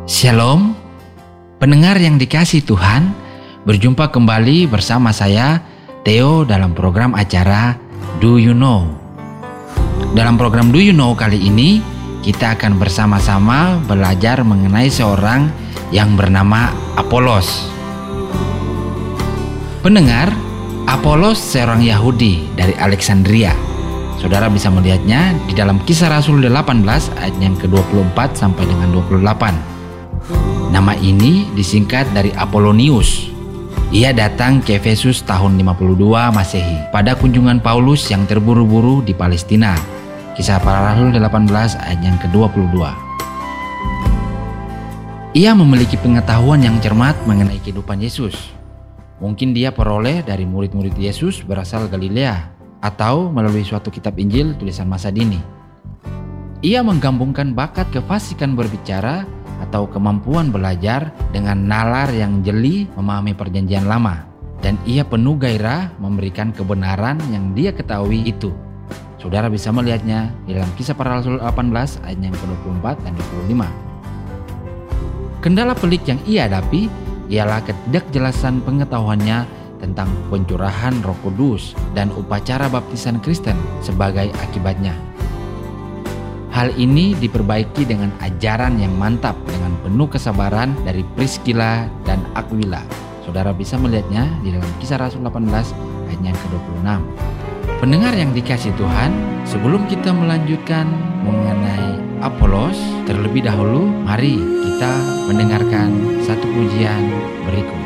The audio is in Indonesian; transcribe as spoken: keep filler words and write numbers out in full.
Shalom, pendengar yang dikasihi Tuhan, berjumpa kembali bersama saya, Theo, dalam program acara Do You Know. Dalam program Do You Know kali ini, kita akan bersama-sama belajar mengenai seorang yang bernama Apolos. Pendengar, Apolos seorang Yahudi dari Alexandria. Saudara bisa melihatnya di dalam Kisah Rasul delapan belas ayat yang ke dua puluh empat sampai dengan dua puluh delapan. Nama ini disingkat dari Apolonius. Ia datang ke Efesus tahun lima puluh dua Masehi pada kunjungan Paulus yang terburu-buru di Palestina. Kisah Para Rasul delapan belas ayat yang ke dua puluh dua. Ia memiliki pengetahuan yang cermat mengenai kehidupan Yesus. Mungkin dia peroleh dari murid-murid Yesus berasal Galilea atau melalui suatu kitab Injil tulisan masa dini. Ia menggabungkan bakat kefasikan berbicara atau kemampuan belajar dengan nalar yang jeli memahami perjanjian lama, dan ia penuh gairah memberikan kebenaran yang dia ketahui itu. Saudara bisa melihatnya di dalam Kisah Para Rasul delapan belas ayat yang ke dua puluh empat dan dua puluh lima. Kendala pelik yang ia hadapi ialah ketidakjelasan pengetahuannya tentang pencurahan Roh Kudus dan upacara baptisan Kristen sebagai akibatnya. Hal ini diperbaiki dengan ajaran yang mantap dengan penuh kesabaran dari Priscilla dan Aquila. Saudara bisa melihatnya di dalam Kisah Rasul delapan belas ayat yang ke dua puluh enam. Pendengar yang dikasihi Tuhan, sebelum kita melanjutkan mengenai Apolos, terlebih dahulu mari kita mendengarkan satu pujian berikut.